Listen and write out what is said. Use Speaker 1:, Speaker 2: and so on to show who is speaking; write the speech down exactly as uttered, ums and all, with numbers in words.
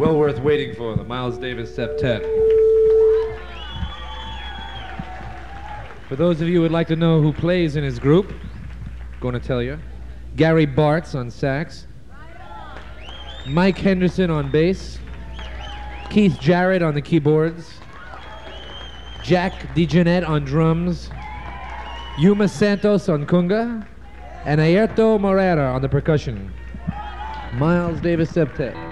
Speaker 1: well worth waiting for, the Miles Davis Septet. For those of you who would like to know who plays in his group, going to tell you. Gary Bartz on sax, Mike Henderson on bass, Keith Jarrett on the keyboards, Jack DeJohnette on drums, Yuma Santos on conga, and Aerto Morera on the percussion. Miles Davis Septet.